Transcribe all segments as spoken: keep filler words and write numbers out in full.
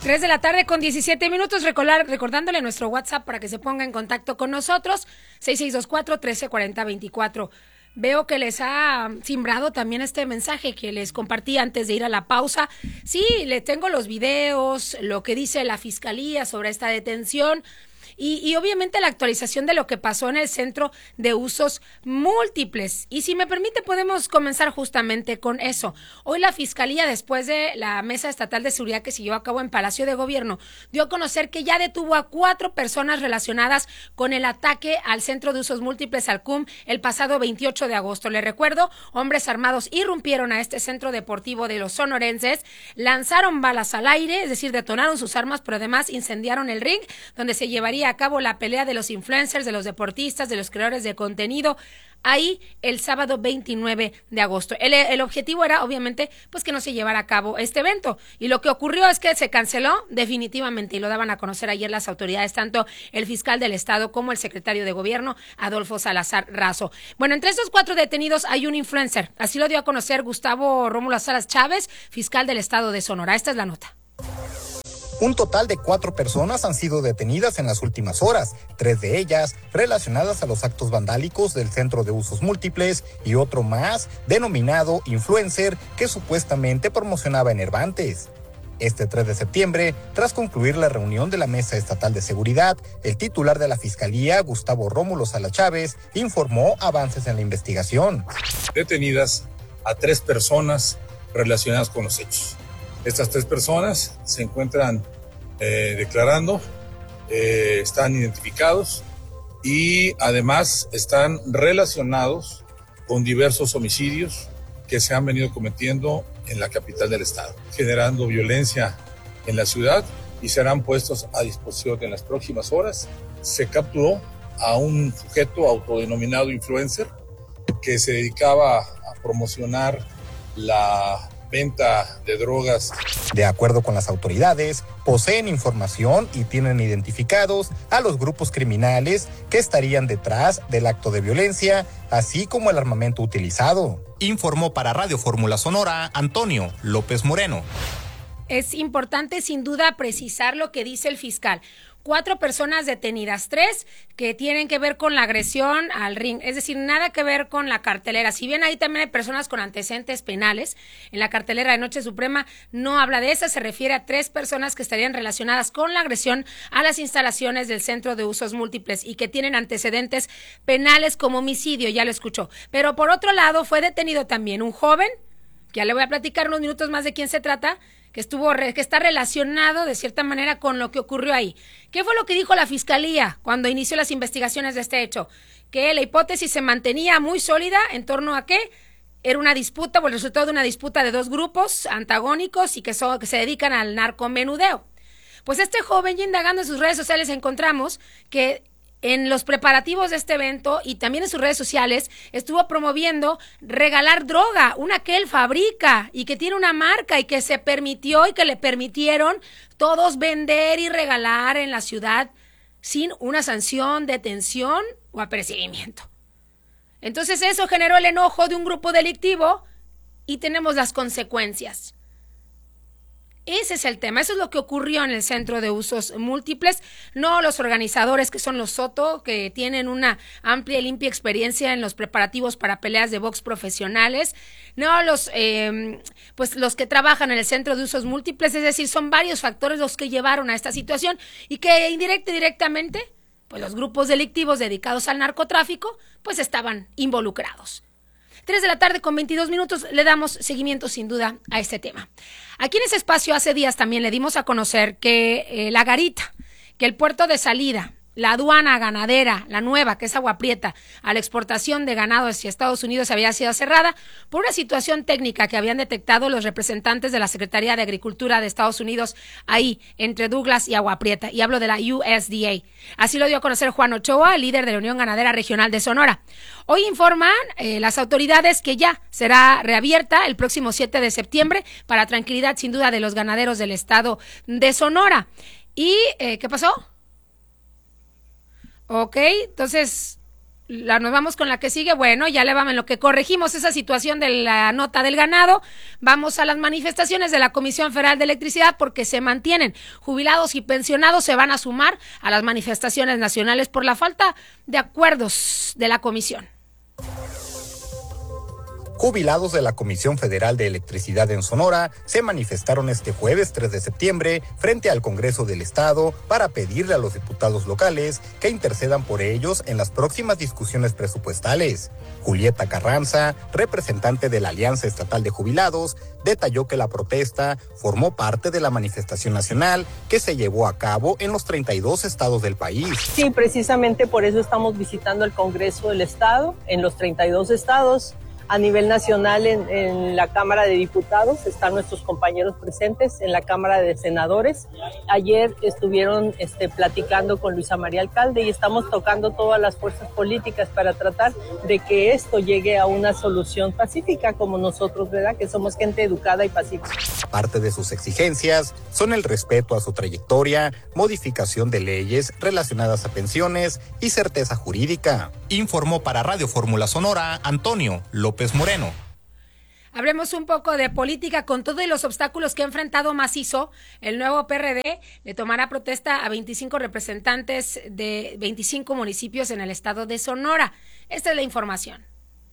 tres de la tarde con diecisiete minutos, recordar, recordándole nuestro WhatsApp para que se ponga en contacto con nosotros, seis seis dos cuatro, uno tres cuatro cero dos cuatro. Veo que les ha simbrado también este mensaje que les compartí antes de ir a la pausa. Sí, le tengo los videos, lo que dice la Fiscalía sobre esta detención. Y, y obviamente la actualización de lo que pasó en el Centro de Usos Múltiples. Y si me permite, podemos comenzar justamente con eso. Hoy la Fiscalía, después de la Mesa Estatal de Seguridad que se llevó a cabo en Palacio de Gobierno, dio a conocer que ya detuvo a cuatro personas relacionadas con el ataque al Centro de Usos Múltiples, al C U M, el pasado veintiocho de agosto. Le recuerdo, hombres armados irrumpieron a este centro deportivo de los sonorenses, lanzaron balas al aire, es decir, detonaron sus armas, pero además incendiaron el ring donde se llevaría a cabo la pelea de los influencers, de los deportistas, de los creadores de contenido, ahí el sábado veintinueve de agosto. El, el objetivo era, obviamente, pues que no se llevara a cabo este evento. Y lo que ocurrió es que se canceló definitivamente, y lo daban a conocer ayer las autoridades, tanto el fiscal del Estado como el secretario de Gobierno, Adolfo Salazar Razo. Bueno, entre estos cuatro detenidos hay un influencer. Así lo dio a conocer Gustavo Rómulo Salas Chávez, fiscal del Estado de Sonora. Esta es la nota. Un total de cuatro personas han sido detenidas en las últimas horas, tres de ellas relacionadas a los actos vandálicos del Centro de Usos Múltiples y otro más denominado influencer que supuestamente promocionaba enervantes. Este tres de septiembre, tras concluir la reunión de la Mesa Estatal de Seguridad, el titular de la Fiscalía, Gustavo Rómulo Salas Chávez, informó avances en la investigación. Detenidas a tres personas relacionadas con los hechos. Estas tres personas se encuentran eh, declarando, eh, están identificados y además están relacionados con diversos homicidios que se han venido cometiendo en la capital del estado, generando violencia en la ciudad y serán puestos a disposición en las próximas horas. Se capturó a un sujeto autodenominado influencer que se dedicaba a promocionar la venta de drogas. De acuerdo con las autoridades, poseen información y tienen identificados a los grupos criminales que estarían detrás del acto de violencia, así como el armamento utilizado. Informó para Radio Fórmula Sonora Antonio López Moreno. Es importante sin duda precisar lo que dice el fiscal. Cuatro personas detenidas, tres que tienen que ver con la agresión al ring, es decir, nada que ver con la cartelera. Si bien ahí también hay personas con antecedentes penales, en la cartelera de Noche Suprema no habla de esa, se refiere a tres personas que estarían relacionadas con la agresión a las instalaciones del Centro de Usos Múltiples y que tienen antecedentes penales como homicidio, ya lo escuchó. Pero por otro lado fue detenido también un joven, que ya le voy a platicar unos minutos más de quién se trata, que estuvo que está relacionado de cierta manera con lo que ocurrió ahí. ¿Qué fue lo que dijo la Fiscalía cuando inició las investigaciones de este hecho? Que la hipótesis se mantenía muy sólida en torno a que era una disputa o el resultado de una disputa de dos grupos antagónicos y que, son, que se dedican al narcomenudeo. Pues este joven, ya indagando en sus redes sociales, encontramos que en los preparativos de este evento y también en sus redes sociales estuvo promoviendo regalar droga, una que él fabrica y que tiene una marca y que se permitió y que le permitieron todos vender y regalar en la ciudad sin una sanción, detención o apercibimiento. Entonces eso generó el enojo de un grupo delictivo y tenemos las consecuencias. Ese es el tema, eso es lo que ocurrió en el Centro de Usos Múltiples, no los organizadores que son los Soto, que tienen una amplia y limpia experiencia en los preparativos para peleas de box profesionales, no los eh, pues los que trabajan en el Centro de Usos Múltiples, es decir, son varios factores los que llevaron a esta situación y que indirecta y directamente, pues los grupos delictivos dedicados al narcotráfico, pues estaban involucrados. tres de la tarde con veintidós minutos, le damos seguimiento sin duda a este tema. Aquí en ese espacio hace días también le dimos a conocer que eh, la garita, que el puerto de salida, la aduana ganadera, la nueva, que es Agua Prieta, a la exportación de ganado hacia Estados Unidos había sido cerrada por una situación técnica que habían detectado los representantes de la Secretaría de Agricultura de Estados Unidos ahí, entre Douglas y Agua Prieta, y hablo de la U S D A. Así lo dio a conocer Juan Ochoa, líder de la Unión Ganadera Regional de Sonora. Hoy informan eh, las autoridades que ya será reabierta el próximo siete de septiembre para tranquilidad sin duda de los ganaderos del estado de Sonora. ¿Y eh, qué pasó? Ok, entonces La, nos vamos con la que sigue. Bueno, ya le vamos en lo que corregimos esa situación de la nota del ganado. Vamos a las manifestaciones de la Comisión Federal de Electricidad porque se mantienen. Jubilados y pensionados se van a sumar a las manifestaciones nacionales por la falta de acuerdos de la comisión. Jubilados de la Comisión Federal de Electricidad en Sonora se manifestaron este jueves tres de septiembre frente al Congreso del Estado para pedirle a los diputados locales que intercedan por ellos en las próximas discusiones presupuestales. Julieta Carranza, representante de la Alianza Estatal de Jubilados, detalló que la protesta formó parte de la manifestación nacional que se llevó a cabo en los treinta y dos estados del país. Sí, precisamente por eso estamos visitando el Congreso del Estado en los treinta y dos estados. A nivel nacional, en, en la Cámara de Diputados, están nuestros compañeros presentes, en la Cámara de Senadores. Ayer estuvieron este, platicando con Luisa María Alcalde y estamos tocando todas las fuerzas políticas para tratar de que esto llegue a una solución pacífica como nosotros, ¿verdad? Que somos gente educada y pacífica. Parte de sus exigencias son el respeto a su trayectoria, modificación de leyes relacionadas a pensiones y certeza jurídica. Informó para Radio Fórmula Sonora Antonio López Moreno. Hablemos un poco de política. Con todos los obstáculos que ha enfrentado Macizo, el nuevo P R D le tomará protesta a veinticinco representantes de veinticinco municipios en el estado de Sonora. Esta es la información.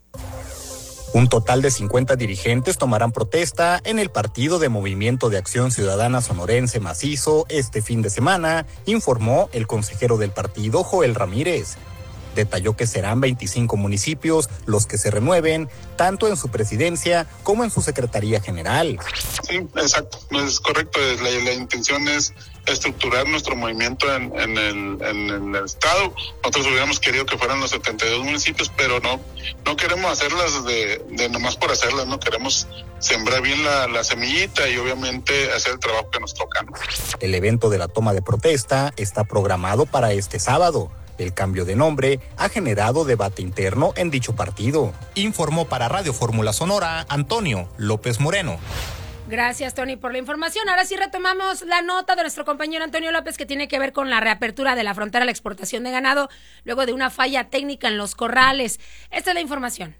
Un total de cincuenta dirigentes tomarán protesta en el Partido de Movimiento de Acción Ciudadana Sonorense Macizo este fin de semana, informó el consejero del partido, Joel Ramírez. Detalló que serán veinticinco municipios los que se renueven, tanto en su presidencia como en su secretaría general. Sí, exacto, es correcto. La, la intención es estructurar nuestro movimiento en, en, el, en el estado. Nosotros hubiéramos querido que fueran los setenta y dos municipios, pero no no queremos hacerlas de, de nomás por hacerlas, no queremos sembrar bien la, la semillita y obviamente hacer el trabajo que nos toca, ¿no? El evento de la toma de protesta está programado para este sábado. El cambio de nombre ha generado debate interno en dicho partido. Informó para Radio Fórmula Sonora Antonio López Moreno. Gracias, Tony, por la información. Ahora sí retomamos la nota de nuestro compañero Antonio López, que tiene que ver con la reapertura de la frontera a la exportación de ganado luego de una falla técnica en los corrales. Esta es la información.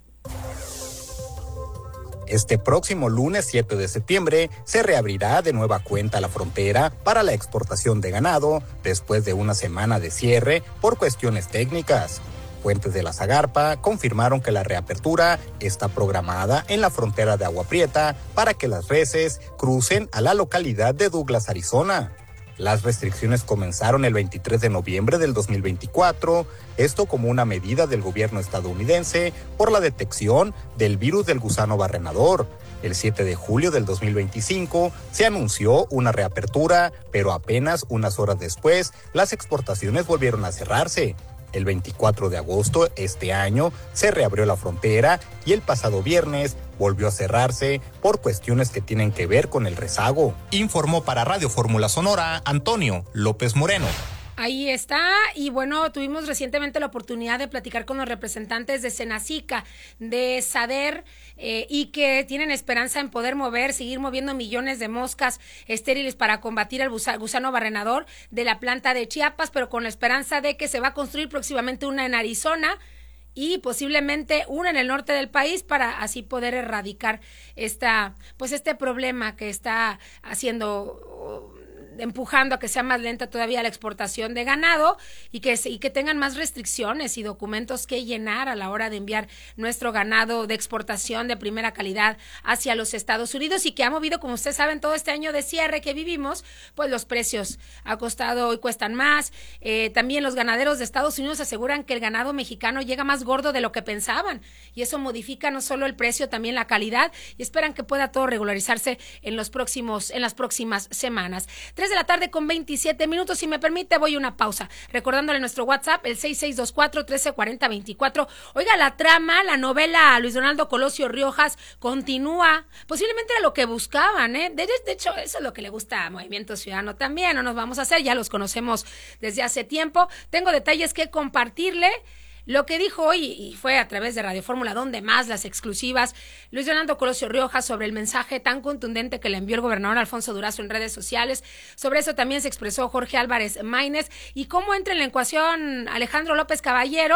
Este próximo lunes siete de septiembre se reabrirá de nueva cuenta la frontera para la exportación de ganado después de una semana de cierre por cuestiones técnicas. Fuentes de la Zagarpa confirmaron que la reapertura está programada en la frontera de Agua Prieta para que las reses crucen a la localidad de Douglas, Arizona. Las restricciones comenzaron el veintitrés de noviembre del dos mil veinticuatro, esto como una medida del gobierno estadounidense por la detección del virus del gusano barrenador. El siete de julio del dos mil veinticinco se anunció una reapertura, pero apenas unas horas después las exportaciones volvieron a cerrarse. El veinticuatro de agosto este año se reabrió la frontera y el pasado viernes volvió a cerrarse por cuestiones que tienen que ver con el rezago. Informó para Radio Fórmula Sonora Antonio López Moreno. Ahí está, y bueno, tuvimos recientemente la oportunidad de platicar con los representantes de Senacica, de SADER, eh, y que tienen esperanza en poder mover, seguir moviendo millones de moscas estériles para combatir el gusano barrenador de la planta de Chiapas, pero con la esperanza de que se va a construir próximamente una en Arizona y posiblemente una en el norte del país para así poder erradicar esta, pues este problema que está haciendo, empujando a que sea más lenta todavía la exportación de ganado y que, y que tengan más restricciones y documentos que llenar a la hora de enviar nuestro ganado de exportación de primera calidad hacia los Estados Unidos, y que ha movido, como ustedes saben, todo este año de cierre que vivimos, pues los precios ha costado y cuestan más. Eh, también los ganaderos de Estados Unidos aseguran que el ganado mexicano llega más gordo de lo que pensaban, y eso modifica no solo el precio, también la calidad, y esperan que pueda todo regularizarse en los próximos, en las próximas semanas. Tres de la tarde con veintisiete minutos. Si me permite, voy a una pausa. Recordándole nuestro WhatsApp, el seis seis dos cuatro, uno tres cuatro cero, veinticuatro. Oiga, la trama, la novela Luis Donaldo Colosio Riojas continúa. Posiblemente era lo que buscaban, ¿eh? De, de hecho, eso es lo que le gusta a Movimiento Ciudadano también. No nos vamos a hacer, ya los conocemos desde hace tiempo. Tengo detalles que compartirle. Lo que dijo hoy, y fue a través de Radio Fórmula, donde más las exclusivas, Luis Donaldo Colosio Riojas, sobre el mensaje tan contundente que le envió el gobernador Alfonso Durazo en redes sociales. Sobre eso también se expresó Jorge Álvarez Maínez. Y cómo entra en la ecuación Alejandro López Caballero,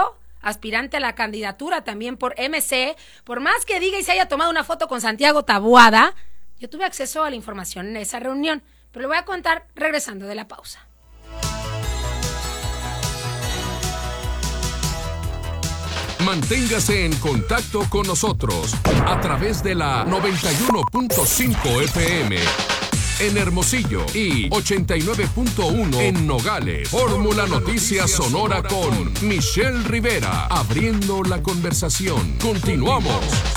aspirante a la candidatura también por M C. Por más que diga y se haya tomado una foto con Santiago Taboada, yo tuve acceso a la información en esa reunión, pero lo voy a contar regresando de la pausa. Manténgase en contacto con nosotros a través de la noventa y uno punto cinco F M en Hermosillo y ochenta y nueve punto uno en Nogales. Fórmula Noticias Sonora con Michelle Rivera, abriendo la conversación. Continuamos.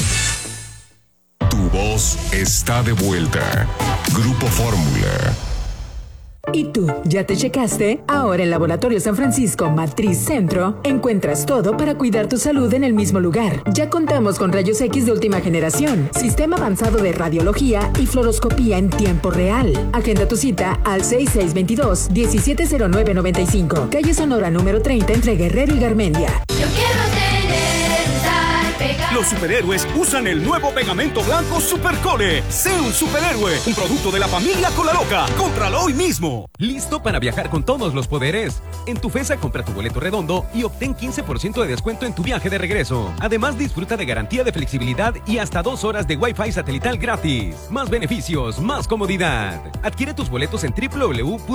Tu voz está de vuelta. Grupo Fórmula. ¿Y tú, ya te checaste? Ahora en Laboratorio San Francisco Matriz Centro encuentras todo para cuidar tu salud en el mismo lugar. Ya contamos con rayos X de última generación, sistema avanzado de radiología y fluoroscopía en tiempo real. Agenda tu cita al seis seis dos dos, diecisiete cero nueve noventa y cinco, calle Sonora número treinta entre Guerrero y Garmendia. Yo quiero tener, estar pegado. Los superhéroes usan el nuevo pegamento blanco Supercole. Sé un superhéroe, un producto de la familia Cola Loca. Cómpralo hoy mismo. ¿Listo para viajar con todos los poderes? En Tufesa compra tu boleto redondo y obtén quince por ciento de descuento en tu viaje de regreso. Además, disfruta de garantía de flexibilidad y hasta dos horas de Wi-Fi satelital gratis. Más beneficios, más comodidad. Adquiere tus boletos en doble u doble u doble u punto